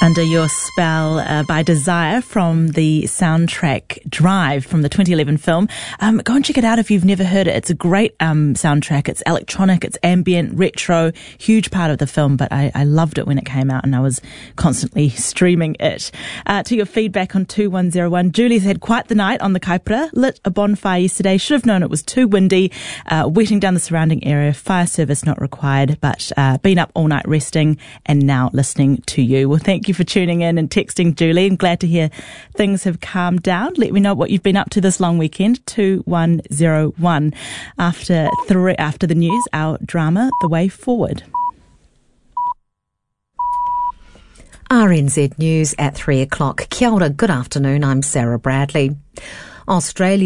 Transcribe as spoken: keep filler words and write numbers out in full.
Under Your Spell uh, by Desire from the soundtrack Drive from the twenty eleven film. Um, go and check it out if you've never heard it. It's a great um, soundtrack. It's electronic, it's ambient, retro, huge part of the film, but I, I loved it when it came out and I was constantly streaming it. Uh, to your feedback on two one zero one, Julie's had quite the night on the Kaipara, lit a bonfire yesterday, should have known it was too windy, uh, wetting down the surrounding area, fire service not required, but uh, been up all night resting and now listening to you. Well, thank you for tuning in and texting Julie. I'm glad to hear things have calmed down. Let me know what you've been up to this long weekend. two one zero one. After three, after the news, our drama, The Way Forward. R N Z News at three o'clock. Kia ora, good afternoon. I'm Sarah Bradley. Australia